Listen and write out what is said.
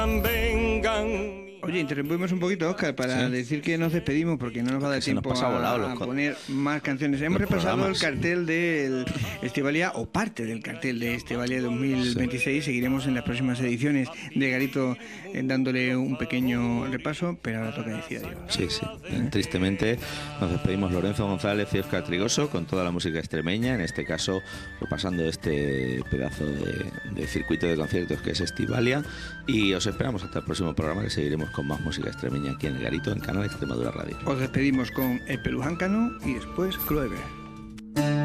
Oye, interrumpimos un poquito, Óscar, para decir que nos despedimos porque no nos va a dar tiempo a poner más canciones. Hemos repasado el cartel del Estivalia, o parte del cartel de Estivalia 2026. Seguiremos en las próximas ediciones de Garito dándole un pequeño repaso, pero ahora toca decir adiós. Sí. Tristemente nos despedimos Lorenzo González y Óscar Trigoso con toda la música extremeña, en este caso repasando este pedazo de circuito de conciertos que es Estivalia, y os esperamos hasta el próximo programa, que seguiremos con más música extremeña aquí en el Garito, en Canal Extremadura Radio. Os despedimos con El Pelujáncano y después Cloever.